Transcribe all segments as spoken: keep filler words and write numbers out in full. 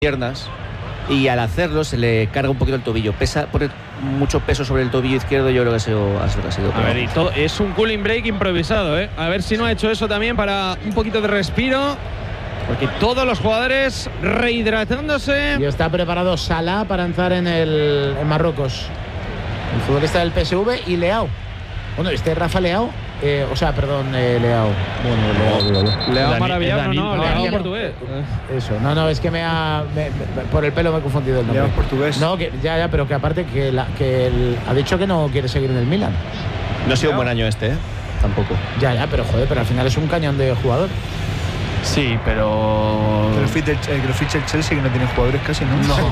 piernas y al hacerlo se le carga un poquito el tobillo. Pesa, pone mucho peso sobre el tobillo izquierdo. Yo creo que eso ha sido. A ver, y todo, es un cooling break improvisado, ¿eh? A ver si no ha hecho eso también para un poquito de respiro. Porque todos los jugadores rehidratándose. Y está preparado Salah para entrar en, el, en Marruecos. El futbolista del P S V y Leao. Bueno, este Rafa Leao. Eh, o sea, perdón, eh, Leao. Bueno, Leao. Leao maravillado, no, no, Leao portugués. Eso, no, no, es que me ha. Me, me, por el pelo me he confundido el nombre. Leao portugués. No, que, ya, ya, pero que aparte que, la, que el, ha dicho que no quiere seguir en el Milan. No ha sido un buen año este, ¿eh? Tampoco. Ya, ya, pero joder, pero al final es un cañón de jugador. Sí, pero. Que lo fiche el, lo fiche el Chelsea, que no tiene jugadores casi, ¿no? No.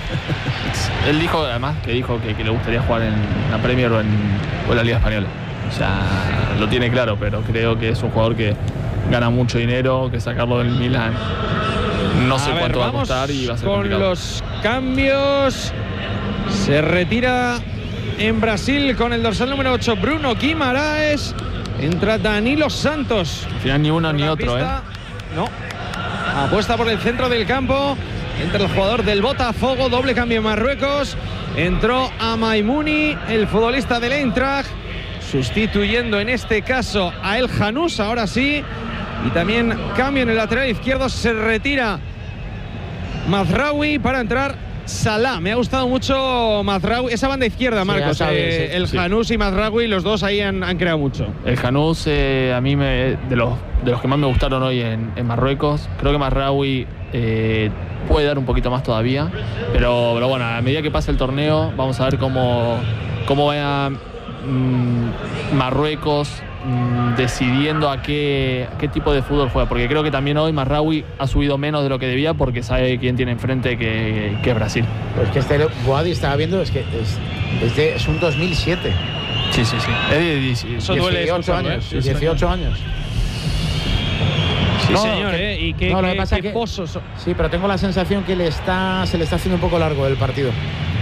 Él dijo, además, que dijo que, que le gustaría jugar en la Premier o en, o en la Liga Española. O sea, lo tiene claro, pero creo que es un jugador que gana mucho dinero, que sacarlo del Milan no sé a cuánto ver, va a costar y va a ser con complicado. Los cambios. Se retira en Brasil con el dorsal número ocho Bruno Guimaraes. Entra Danilo Santos. Al final ni uno ni otro, ¿eh? No. Apuesta por el centro del campo. Entra el jugador del Botafogo. Doble cambio en Marruecos. Entró a Maimouni, el futbolista del Eintracht, sustituyendo en este caso a El Janús, ahora sí. Y también cambio en el lateral izquierdo. Se retira Mazraoui para entrar Salah. Me ha gustado mucho Mazraoui, esa banda izquierda, Marcos. Sí, sabes, eh, sí, el sí. Janús y Mazraoui, los dos ahí han, han creado mucho. El Janús, eh, a mí, me, de, los, de los que más me gustaron hoy en, en Marruecos. Creo que Mazraoui eh, puede dar un poquito más todavía. Pero, pero bueno, a medida que pase el torneo, vamos a ver cómo, cómo va mmm, Marruecos mmm, decidiendo a qué, a qué tipo de fútbol juega. Porque creo que también hoy Mazraoui ha subido menos de lo que debía porque sabe quién tiene enfrente que, que es Brasil. Pues que este Boadi estaba viendo, es que es, es, de, es un dos mil siete. Sí, sí, sí. Es de dieciocho años. Sí, dieciocho años. Sí, no, señor, que, ¿eh? Y qué, no, qué, pasa qué que, pozos. Sí, pero tengo la sensación que le está, se le está haciendo un poco largo el partido.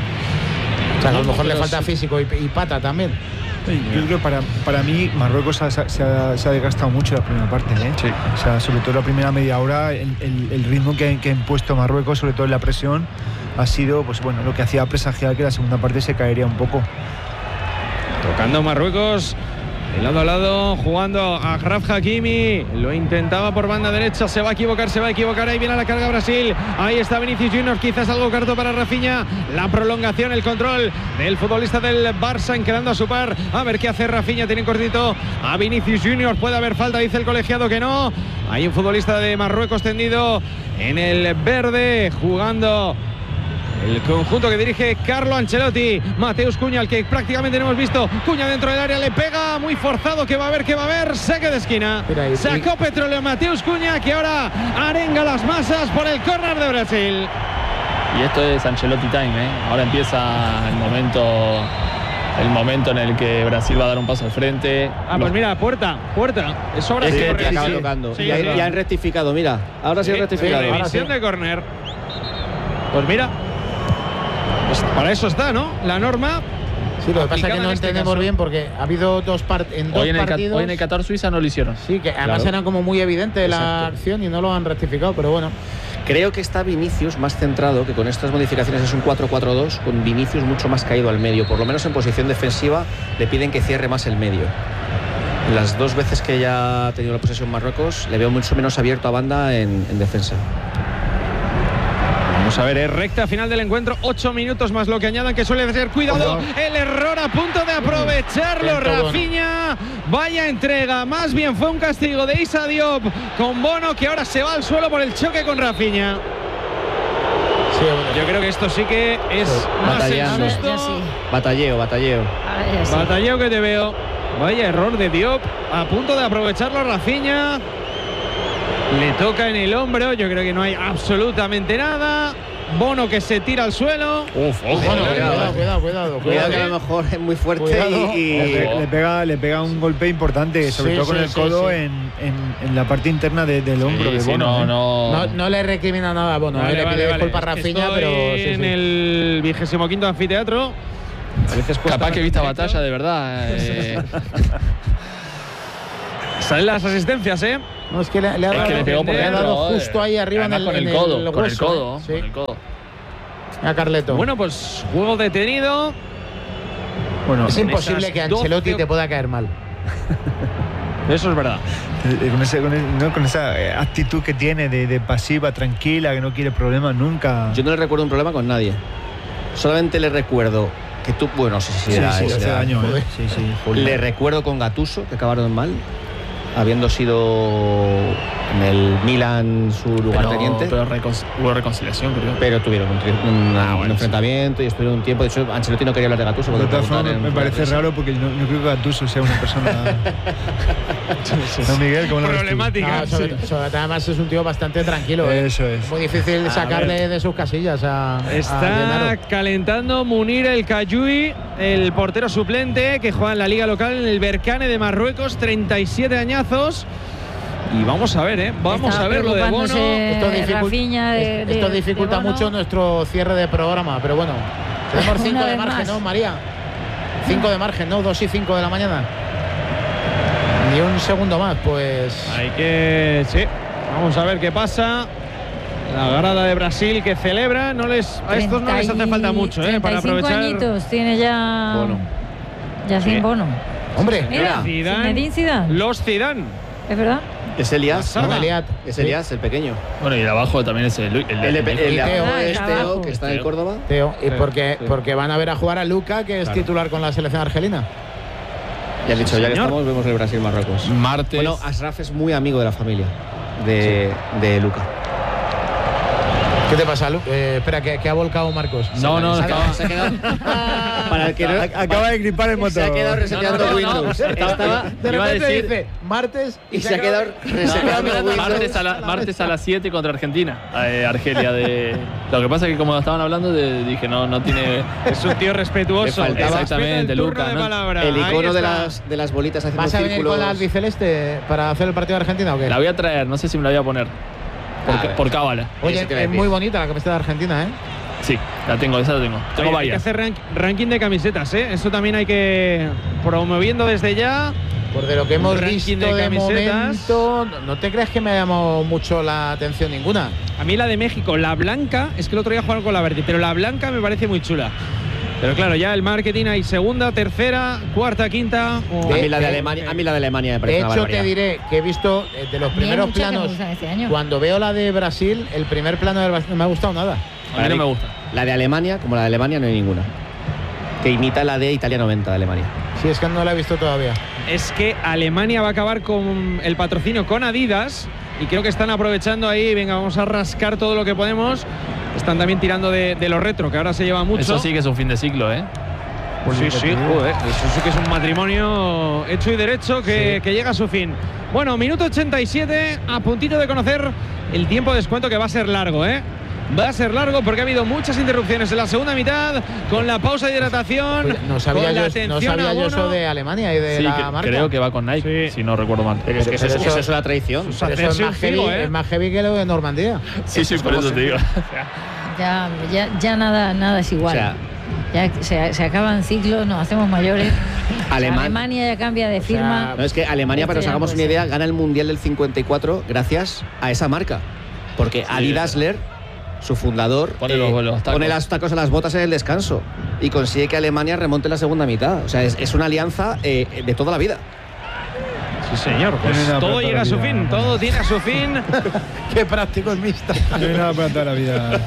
O sea, a lo mejor le falta físico y, y pata también. Yo creo que para, para mí Marruecos ha, se, ha, se ha desgastado mucho la primera parte, ¿eh? Sí. O sea, sobre todo la primera media hora, el, el, el ritmo que, que ha impuesto Marruecos, sobre todo en la presión, ha sido, pues bueno, lo que hacía presagiar que la segunda parte se caería un poco. Tocando Marruecos, de lado a lado, jugando a Achraf Hakimi. Lo intentaba por banda derecha, se va a equivocar, se va a equivocar. Ahí viene la carga Brasil. Ahí está Vinicius Junior, quizás algo corto para Rafinha. La prolongación, el control del futbolista del Barça, quedando a su par. A ver qué hace Rafinha, tiene cortito a Vinicius Junior. Puede haber falta, dice el colegiado que no. Hay un futbolista de Marruecos tendido en el verde, jugando el conjunto que dirige Carlo Ancelotti. Mateus Cunha, el que prácticamente no hemos visto. Cunha dentro del área, le pega muy forzado. Que va a haber, que va a haber. Saque de esquina. Mira, y, sacó y... petróleo Mateus Cunha, que ahora arenga las masas por el córner de Brasil. Y esto es Ancelotti time, ¿eh? Ahora empieza el momento el momento en el que Brasil va a dar un paso al frente. Ah, pues mira, puerta, puerta. Es hora es de que correr. acaba Sí, tocando. sí, y, sí, y sí. han rectificado, mira. Ahora sí, sí han rectificado. Sí, ahora sí. de córner. Pues mira. Pues para eso está, ¿no? La norma. Sí, lo que pasa es que no este entendemos caso. bien porque ha habido dos part en dos hoy en el partidos. Hoy en el Qatar Suiza no lo hicieron. Sí, que además claro. era como muy evidente Exacto. la acción y no lo han rectificado, pero bueno. Creo que está Vinicius más centrado, que con estas modificaciones es un cuatro cuatro dos, con Vinicius mucho más caído al medio. Por lo menos en posición defensiva le piden que cierre más el medio. Las dos veces que ya ha tenido la posesión Marruecos, le veo mucho menos abierto a banda en, en defensa. Vamos a ver, es recta final del encuentro, ocho minutos más lo que añadan, que suele ser, cuidado, el error a punto de aprovecharlo, Rafinha, vaya entrega, más bien fue un castigo de Issa Diop con Bono, que ahora se va al suelo por el choque con Rafinha. Sí, bueno. Yo creo que esto sí que es sí. más el susto. Sí. Batalleo, batalleo. Ver, sí. Batalleo que te veo. Vaya error de Diop, a punto de aprovecharlo Rafinha. Le toca en el hombro, yo creo que no hay absolutamente nada. Bono que se tira al suelo. Uf, ojo, cuidado, cuidado, cuidado, cuidado, cuidado. Cuidado que a lo mejor es muy fuerte y, y... Le, le, pega, le pega un golpe importante, sobre sí, todo con sí, el codo sí, sí. En, en, en la parte interna de, del hombro sí, de Bono. Sí, no, ¿eh? no... No, no le recrimina nada a Bono, vale, le vale, pide vale. disculpas a Rafinha, pero sí, en sí. el vigésimo quinto anfiteatro. A veces capaz que vista batalla, de verdad. Eh... Salen las asistencias, ¿eh? No, es que le, le ha Es dado, que le pegó por le ha dentro, dado eh. justo ahí arriba en Además el, con el en codo, el con el hueso, codo, ¿eh? Sí. con el codo. A Carleto. Bueno, pues juego detenido. Bueno, es imposible esas que Ancelotti doce te pueda caer mal. Eso es verdad. eh, con, ese- con ese- ¿no? con esa eh, actitud que tiene de, de pasiva, tranquila, que no quiere problemas nunca. Yo no le recuerdo un problema con nadie. Solamente le recuerdo que tú, bueno, sí, sí, sí, era- sí, era- hace daño, joder. ¿eh? Sí, sí. Le recuerdo con Gattuso, que acabaron mal, habiendo sido en el Milan su lugarteniente. Pero, pero recon- hubo reconciliación, creo. Pero tuvieron un, tri- un- Ah, bueno, un enfrentamiento y estuvieron un tiempo. De hecho, Ancelotti no quería hablar de Gattuso. De porque todas le formas, preguntaban me, en me rueda de parece prensa. raro porque no, no creo que Gattuso sea una persona. ¿No, Miguel? ¿Cómo lo ves tú? Problemática. No, sobre, sobre todo, además es un tío bastante tranquilo. ¿eh? Eso es. Muy difícil A sacarle ver. de sus casillas a, a Está Gennaro. calentando Munir El Kayui, el portero suplente que juega en la liga local en el Berkane de Marruecos, treinta y siete años. Y vamos a ver, ¿eh? Vamos Estaba a ver lo de Bono. preocupándose Esto, dificult- Rafinha de- esto de- dificulta de Bono. mucho nuestro cierre de programa, pero bueno, tenemos Una cinco de vez margen, más. ¿no, María? Cinco de margen, ¿no? Dos y cinco de la mañana. Ni un segundo más, pues. Hay que. Sí. Vamos a ver qué pasa. La grada de Brasil que celebra. No les, a estos no les hace falta mucho, ¿eh? Para treinta y cinco aprovechar. añitos tiene ya. Bono. Ya sin Sí. Bono. Hombre, Mira, Zidane. Zinedine Zidane. Los Zidane. ¿Es verdad? Es Elias. Pasada. no, Eliat. Es Sí. Elias, el pequeño. Bueno, y de abajo también es el, el, El, el, el, Y de Teo. abajo Ah, es está Teo, abajo. que está en Teo. Córdoba. Teo, y Sí, porque, sí. porque van a ver a jugar a Luca, que es Claro. titular con la selección argelina. Ya has dicho, ya que señor. estamos, vemos el Brasil-Marruecos. martes. Bueno, Ashraf es muy amigo de la familia de, de Luca. ¿Qué te pasa, Lu? Eh, espera, que, que ha volcado Marcos. no, no, Se ha estaba. quedado- se ha quedado- Para el que no, Acaba de gripar el motor. se ha quedado reseteando No, no, no, Windows. no. Estaba- Estaba- De Iba a repente decir- dice martes y se ha quedado No, reseteando Windows. martes, a la- martes a las siete contra Argentina. Eh, Argelia de. Lo que pasa es que como estaban hablando, de- dije, no, no tiene. Es un tío respetuoso. Le faltaba- Respeta Exactamente, el turno Luca, de ¿no? palabra. El Ahí icono de está. las, de las bolitas haciendo ¿Vas a venir círculos. con la albiceleste para hacer el partido de Argentina o qué? La voy a traer, no sé si me la voy a poner. Por, A ver. por cábala. Oye, Eso te iba a es decir. muy bonita la camiseta de Argentina, ¿eh? Sí, la tengo, esa la tengo. Tengo Oye, hay que varias. hacer rank- ranking de camisetas, ¿eh? Eso también hay que promoviendo desde ya. Por de lo que hemos Ranking visto de de, camisetas. momento, no, no te creas que me llamó mucho la atención ninguna. A mí la de México, la blanca, es que el otro día jugaron con la verde, pero la blanca me parece muy chula. Pero claro, ya el marketing hay segunda, tercera, cuarta, quinta. o- A mí la de De- Alemania, a mí la de Alemania me parece De una hecho, te barbaridad. diré que he visto eh, de los A mí hay primeros muchas que me planos, gustan este año. cuando veo la de Brasil, el primer plano de Brasil no me ha gustado nada. A mí no me gusta. La de Alemania, como la de Alemania, no hay ninguna. Que imita la de Italia noventa de Alemania. Si es que no la he visto todavía. Es que Alemania va a acabar con el patrocinio con Adidas y creo que están aprovechando ahí, venga, vamos a rascar todo lo que podemos. Están también tirando de, de lo retro, que ahora se lleva mucho. Eso sí que es un fin de ciclo, ¿eh? Sí, sí, joder, eso sí que es un matrimonio hecho y derecho que, que llega a su fin. Bueno, minuto ochenta y siete, a puntito de conocer el tiempo de descuento, que va a ser largo, ¿eh? Va a ser largo porque ha habido muchas interrupciones en la segunda mitad, con la pausa de hidratación, Oye, no sabía, con la yo, no atención sabía a yo Bono. eso de Alemania y de Sí, la que- marca. creo que va con Nike, Sí. si no recuerdo mal. Pero es que eso, Pero es- eso- eso es la tradición. Pero eso es Hacerse más, un heavy, figo, ¿eh? es más heavy que lo de Normandía. Sí, sí, por eso te digo. Ya, ya, ya nada, nada es igual. O sea, ya se, se acaban ciclos, nos hacemos mayores. Alemán- Alemania ya cambia de firma. No, es que Alemania, para que nos Esto ya no hagamos puede una idea, ser. gana el Mundial del cincuenta y cuatro gracias a esa marca. Porque Adi Dassler, su fundador, Pone los- los tacos. pone las tacos a las botas en el descanso y consigue que Alemania remonte la segunda mitad. O sea, es, es una alianza eh, de toda la vida. Sí, señor, pues No hay nada todo para llega a toda su la vida. fin, todo tiene a su fin. Qué práctico es mixta. No hay nada para toda la vida.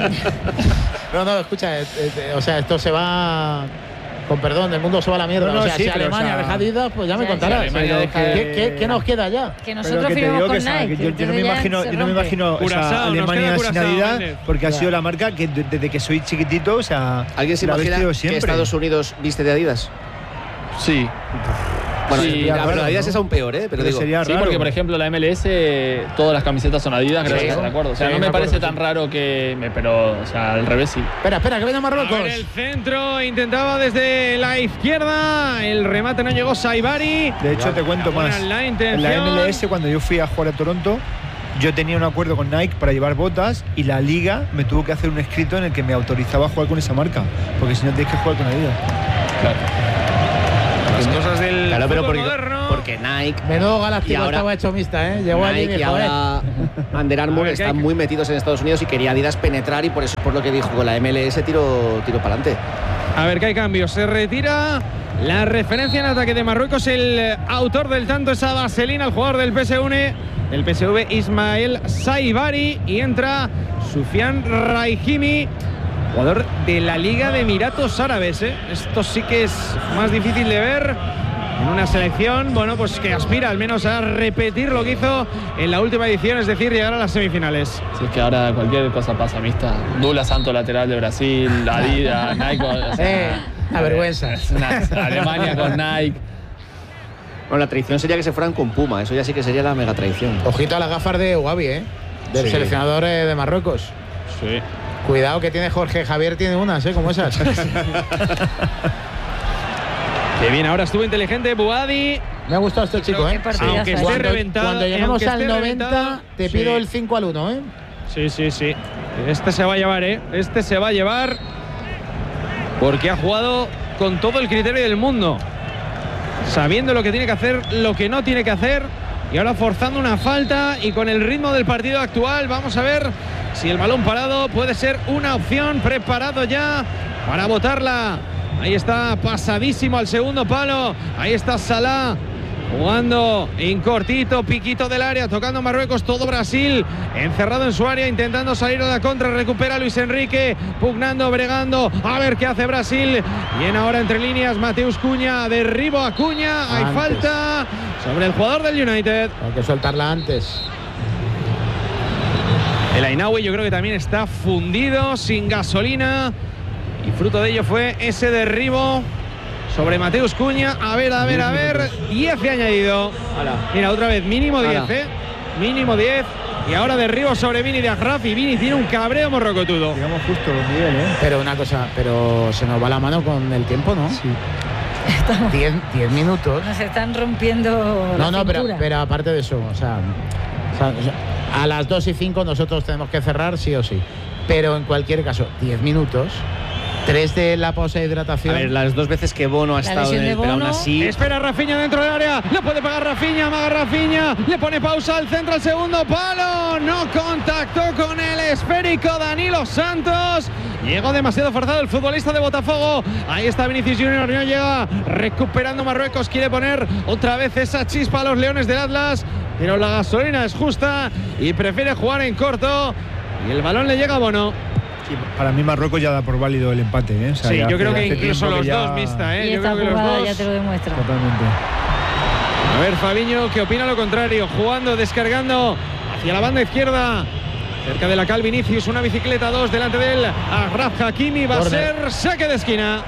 No, no, escucha, eh, eh, o sea, esto se va. Con perdón, el mundo se va a la mierda. No, no, o sea, sí, si pero, Alemania o sea, deja Adidas, pues ya me ya, contarás. si Alemania Pero, deja- ¿qué, qué, qué nos queda ya? Que Pero nosotros que te firmamos digo con que, o sea, Nike. que yo, yo no me entonces ya imagino, se yo no me rompe. imagino o sea, Curazao, nos Alemania queda sin Curazao, Adidas, Valdez. porque ha Ya. sido la marca que de- desde que soy chiquitito, o sea, ¿Alguien se la he imagina vestido que siempre. Estados Unidos viste de Adidas? Sí. Bueno, Sí, sí, sería pero raro, Adidas ¿no? es aún peor, ¿eh? Pero, Pero digo, sería Sí, raro. porque por ejemplo la M L S, todas las camisetas son Adidas, Sí, gracias sí. al acuerdo. O sea, Sí, no me me parece acuerdo, tan sí. raro que. Me, pero, o sea, al revés sí. Espera, espera, que viene A Marruecos. ver, el centro intentaba desde la izquierda, el remate no llegó Saibari. De hecho, te cuento Buena más. la En intención. la M L S, cuando yo fui a jugar a Toronto, yo tenía un acuerdo con Nike para llevar botas y la liga me tuvo que hacer un escrito en el que me autorizaba a jugar con esa marca, porque si no tienes que jugar con Adidas. Claro. Las cosas del Claro, pero fútbol porque- moderno. porque Nike. Menudo galáctico y ahora- estaba hecho mixta, ¿eh? Llegó allí y Nike y dijo, eh. ahora Under Armour A ver, ¿qué hay están que- muy metidos en Estados Unidos y quería Adidas penetrar y por eso es por lo que dijo con la M L S tiro, tiro para adelante. A ver, que hay cambios. Se retira la referencia en ataque de Marruecos. El eh, autor del tanto es a vaselina, el jugador del P S V, el P S V Ismael Saibari. Y entra Sufian Raihimi, jugador de la Liga de Emiratos Árabes. ¿eh? Esto sí que es más difícil de ver en una selección, bueno, pues que aspira al menos a repetir lo que hizo en la última edición, es decir, llegar a las semifinales. Si es que ahora cualquier cosa pasa, mixta. Dula Santo lateral de Brasil, Adidas, Nike. O sea, Eh, una vergüenza. es una- Alemania con Nike. Bueno, la traición sería que se fueran con Puma, eso ya sí que sería la mega traición. Ojito a las gafas de Uabi, ¿eh? Del Sí. seleccionador eh, de Marruecos. Sí. Cuidado que tiene Jorge Javier, tiene unas, ¿eh? Como esas. Que bien, ahora estuvo inteligente Buadi. Me ha gustado este chico, Qué ¿eh? partidazo, Aunque ¿eh? esté Cuando, reventado, cuando llegamos aunque al esté noventa, reventado, te sí. pido el cinco al uno, ¿eh? Sí, sí, sí. Este se va a llevar, ¿eh? Este se va a llevar porque ha jugado con todo el criterio del mundo, sabiendo lo que tiene que hacer, lo que no tiene que hacer, y ahora forzando una falta y con el ritmo del partido actual. Vamos a ver si el balón parado puede ser una opción. Preparado ya para botarla. Ahí está, pasadísimo al segundo palo. Ahí está Salah jugando en cortito, piquito del área, tocando Marruecos, todo Brasil encerrado en su área, intentando salir a la contra. Recupera Luis Enrique, pugnando, bregando, a ver qué hace Brasil. Bien ahora entre líneas, Mateus Cunha, derribo a Cunha, hay Antes. falta sobre el jugador del United. Hay que soltarla antes. El Ainawi yo creo que también está fundido, sin gasolina, y fruto de ello fue ese derribo sobre Mateus Cunha. A ver, a ver, a ver, diez de añadido. Mira, otra vez, mínimo diez, Ala. ¿eh? Mínimo diez. Y ahora derribo sobre Vini de Agraf, y Vini tiene un cabreo morrocotudo. Digamos justo los Miguel, ¿eh? Pero una cosa, pero se nos va la mano con el tiempo, ¿no? Sí. Diez, diez minutos. Nos están rompiendo la No, no, pero, cintura. pero aparte de eso, o sea, o sea, o sea, a las dos y cinco nosotros tenemos que cerrar sí o sí. Pero en cualquier caso, diez minutos, tres de la pausa de A hidratación. ver, las dos veces que Bono ha La estado en lesión el, de pero aún Bono. así. Espera Rafinha dentro del área, le puede pegar Rafinha, amaga Rafinha, le pone pausa al centro, al segundo palo, no contactó con el esférico Danilo Santos. Llegó demasiado forzado el futbolista de Botafogo. Ahí está Vinicius Junior, no llega, recuperando Marruecos, quiere poner otra vez esa chispa a los Leones del Atlas, pero la gasolina es justa y prefiere jugar en corto, y el balón le llega a Bono. Sí, para mí Marruecos ya da por válido el empate, ¿eh? O sea, Sí, ya yo hace- creo que hace incluso tiempo los que ya- dos mixta, ¿eh? Y Yo esta creo que los jugada dos. ya te lo demuestra. Totalmente. A ver, Fabiño, que opina lo contrario. Jugando, descargando hacia la banda izquierda. Cerca de la Cal Vinicius, una bicicleta, dos delante de él. Agraf Hakimi va Corner. a ser saque de esquina.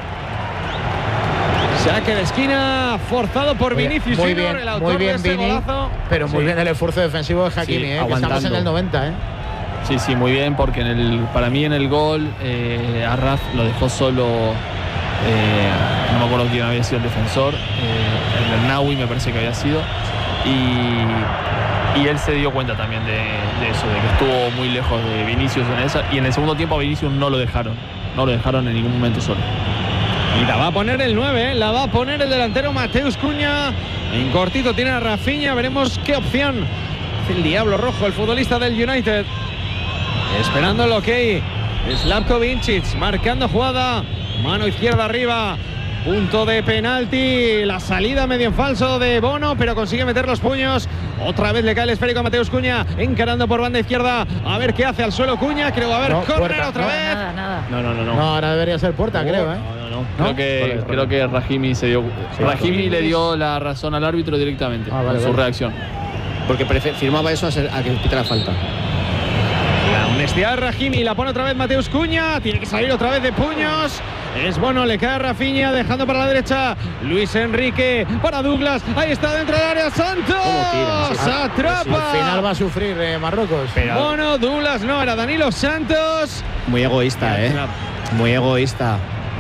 Saque de esquina, forzado por Oye, Vinicius muy Junior, bien, el autor muy bien, de ese Vini, golazo. pero muy Sí. bien el esfuerzo defensivo de Hakimi, Sí, ¿eh? Que estamos aguantando. en el noventa, ¿eh? Sí, sí, muy bien, porque en el, para mí en el gol eh, Arraf lo dejó solo, eh, no me acuerdo quién había sido el defensor, eh, el Naui me parece que había sido, y, y él se dio cuenta también de, de eso, de que estuvo muy lejos de Vinicius en esa, y en el segundo tiempo a Vinicius no lo dejaron, no lo dejaron en ningún momento solo. Y la va a poner el nueve, ¿eh? La va a poner el delantero Mateus Cunha. En cortito tiene a Rafinha, veremos qué opción hace el Diablo Rojo, el futbolista del United. Esperando el ok. Slavko Vincic marcando jugada. Mano izquierda arriba. Punto de penalti. La salida medio en falso de Bono, pero consigue meter los puños. Otra vez le cae el esférico a Mateus Cunha. Encarando por banda izquierda. A ver qué hace al suelo Cunha. Creo va a haber No, córner puerta, otra no. vez. Nada, nada. No, no, no, no. No, ahora debería ser puerta, creo, ¿eh? No, no, no. Creo que, Correcto, creo que Rahimi se dio, Rahimi le dio la razón al árbitro directamente Ah, vale, con su vale. reacción. Porque prefe- firmaba eso a, ser- a que pita la falta. La honestidad de Rahimi, la pone otra vez Mateus Cunha, tiene que salir otra vez de puños. Es bueno, le cae a Rafinha, dejando para la derecha Luis Enrique para Douglas. Ahí está dentro del área Santos. ¿Cómo tira? Se atrapa. Al final va a sufrir eh, Marruecos. Bono, Douglas, no, era Danilo Santos. Muy egoísta, ¿eh? Muy egoísta.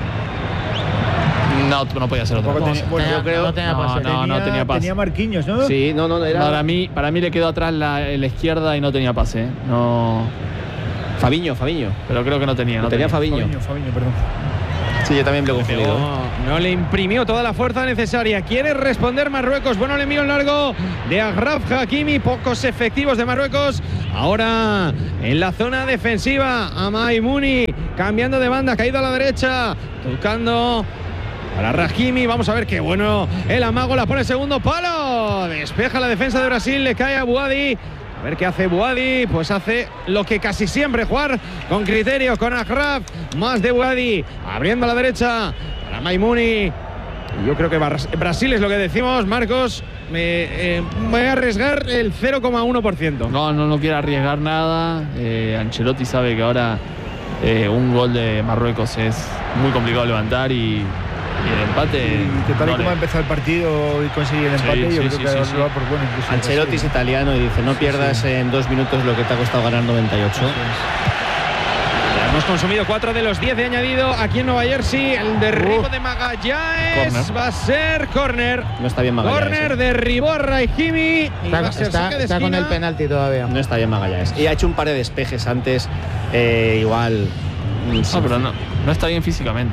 No, no podía ser otra Tampoco cosa. tenía- bueno, Tenía- yo creo- no tenía no, pase. no, no tenía pase. Tenía Marquinhos, ¿no? Sí, no, no, era. Para mí, para mí le quedó atrás la, la izquierda y no tenía pase. ¿eh? No, Fabiño, Fabiño. pero creo que no tenía. No No tenía tenía. Fabiño. Fabiño, Fabiño, perdón. Sí, yo también me he confundido. No, no le imprimió toda la fuerza necesaria. Quiere responder Marruecos. Bueno, le envío el largo de Achraf Hakimi. Pocos efectivos de Marruecos. Ahora en la zona defensiva. Amaimouni cambiando de banda. Caído a la derecha. Tocando para Rahimi. Vamos a ver qué bueno. El amago la pone segundo palo. Despeja la defensa de Brasil. Le cae a Bouhaddi. A ver qué hace Bouhaddi. Pues hace lo que casi siempre, jugar con criterio, con Achraf. Más de Bouhaddi. Abriendo a la derecha para Maimouni. Yo creo que Brasil es lo que decimos, Marcos. Me, eh, voy a arriesgar el cero coma uno por ciento. No, no, no quiere arriesgar nada. Eh, Ancelotti sabe que ahora eh, un gol de Marruecos es muy complicado levantar y, y el empate. Y que tal y no como le... ha empezado el partido y conseguir el empate, Sí, yo sí, creo sí, que sí, lo sí. va por bueno. Incluso Ancelotti es italiano y dice: no pierdas sí. en dos minutos lo que te ha costado ganar noventa y ocho. Hemos consumido cuatro de los diez de añadido aquí en Nueva Jersey. El derribo Uh. de Magallanes Corner. va a ser córner. No está bien Magallanes. Córner, ¿eh? derribó a Rahimi. Y Está, va a ser está- saque de está con esquina. el penalti todavía. No está bien Magallanes. Y ha hecho un par de despejes antes. Eh, igual. mm, sí. No, pero no, no está bien físicamente.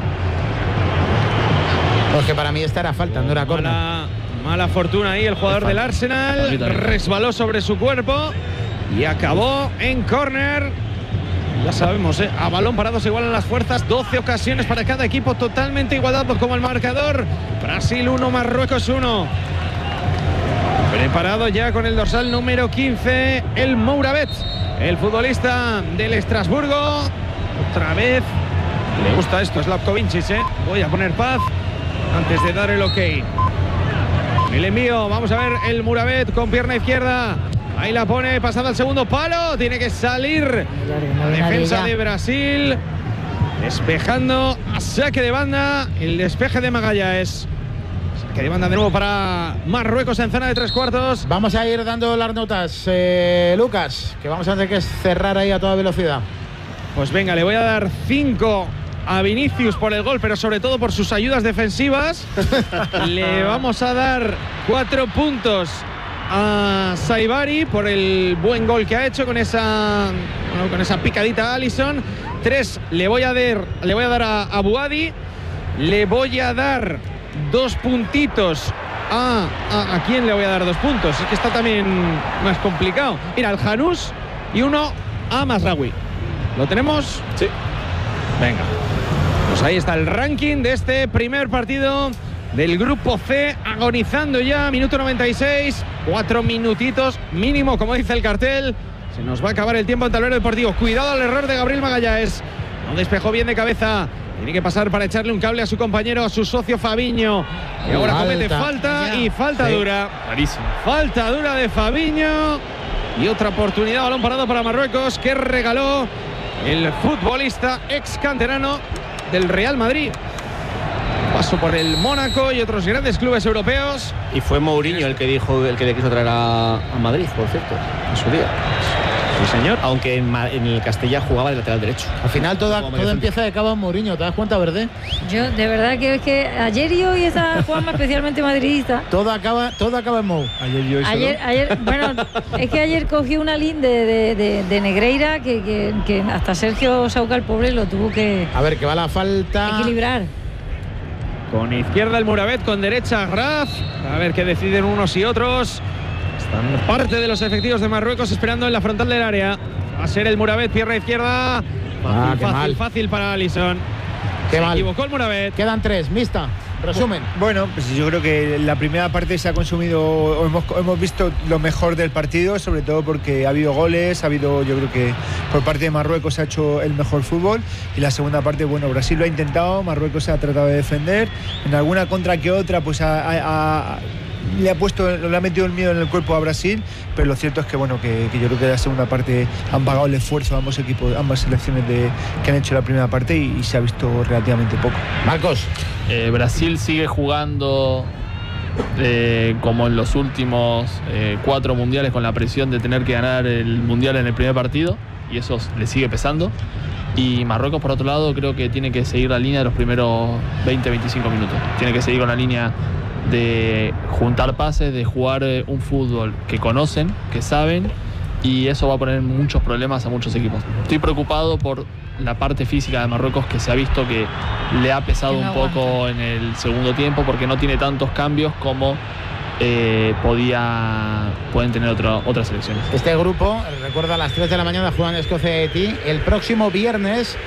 Porque para mí esta era falta, no era córner. Mala, mala fortuna ahí el jugador del Arsenal. Ahorita bien. Resbaló sobre su cuerpo y acabó en córner. Ya sabemos, ¿eh? A balón parado se igualan las fuerzas. doce ocasiones para cada equipo, totalmente igualados como el marcador. Brasil uno, Marruecos uno. Preparado ya con el dorsal número quince, el Mouravet, el futbolista del Estrasburgo. Otra vez. Le gusta esto, Slavkovincic, ¿eh? Voy a poner paz antes de dar el ok. El envío, vamos a ver el Mouravet con pierna izquierda. Ahí la pone, pasada al segundo palo. Tiene que salir la defensa de Brasil. Despejando a saque de banda. El despeje de Magallanes. Saque de banda de nuevo para Marruecos en zona de tres cuartos. Vamos a ir dando las notas, eh, Lucas, que vamos a tener que cerrar ahí a toda velocidad. Pues venga, le voy a dar cinco a Vinicius por el gol, pero sobre todo por sus ayudas defensivas. Le vamos a dar cuatro puntos a Saibari por el buen gol que ha hecho con esa, bueno, con esa picadita a Alisson. Tres le voy a dar, le voy a dar a, a Bouhaddi. Le voy a dar dos puntitos a, a... ¿A quién le voy a dar dos puntos? Es que está también más complicado. Mira, al Janús y uno a Mazraoui. ¿Lo tenemos? Sí. Venga. Pues ahí está el ranking de este primer partido del grupo C, agonizando ya, minuto noventa y seis, cuatro minutitos mínimo, como dice el cartel. Se nos va a acabar el tiempo en tablero deportivo. Cuidado al error de Gabriel Magallanes. No despejó bien de cabeza. Tiene que pasar para echarle un cable a su compañero, a su socio Fabinho. Y ahora Falta. comete falta Ya. y falta Sí. dura. Clarísimo. Falta dura de Fabinho. Y otra oportunidad, balón parado para Marruecos, que regaló el futbolista ex canterano del Real Madrid. Paso por el Mónaco y otros grandes clubes europeos. Y fue Mourinho el que dijo, el que le quiso traer a, a Madrid, por cierto, en su día. Sí, señor. Aunque en, Ma- en el Castilla jugaba de lateral derecho. Al final todo, Como medio todo centro. empieza de cabo en Mourinho, ¿te das cuenta, verdad? Yo, de verdad que es que ayer y hoy está Juanma especialmente madridista. Todo acaba, todo acaba en Mou. Ayer yo eso, Ayer, ¿no? ayer, bueno, es que ayer cogió una línea de, de, de- de Negreira que, que, que hasta Sergio Sauca, el pobre, lo tuvo que A ver, que va la falta. equilibrar. Con izquierda el Mouravet, con derecha Graf. A ver qué deciden unos y otros. Están parte de los efectivos de Marruecos esperando en la frontal del área. Va a ser el Mouravet, pierna izquierda. Ah, Fácil, qué fácil, mal. fácil para Alisson. Qué Se mal. equivocó el Mouravet. Quedan tres, mixta. Resumen. Bueno, pues yo creo que la primera parte se ha consumido, o hemos, hemos visto lo mejor del partido, sobre todo porque ha habido goles, ha habido, yo creo que por parte de Marruecos se ha hecho el mejor fútbol, y la segunda parte, bueno, Brasil lo ha intentado, Marruecos se ha tratado de defender, en alguna contra que otra, pues ha, ha- ha- le ha puesto, le ha metido el miedo en el cuerpo a Brasil, pero lo cierto es que bueno, que, que yo creo que la segunda parte han pagado el esfuerzo ambos equipos, ambas selecciones de, que han hecho la primera parte, y, y se ha visto relativamente poco. Marcos. Eh, Brasil sigue jugando eh, como en los últimos eh, cuatro mundiales, con la presión de tener que ganar el mundial en el primer partido, y eso le sigue pesando. Y Marruecos, por otro lado, creo que tiene que seguir la línea de los primeros veinte a veinticinco minutos. Tiene que seguir con la línea de juntar pases, de jugar eh, un fútbol que conocen, que saben, y eso va a poner muchos problemas a muchos equipos. Estoy preocupado por la parte física de Marruecos, que se ha visto que le ha pesado Que no un poco en el segundo tiempo, porque no tiene tantos cambios como eh, podía pueden tener otro, otras selecciones. Este grupo, recuerda, a las tres de la mañana juegan Escocia y Haití. El próximo viernes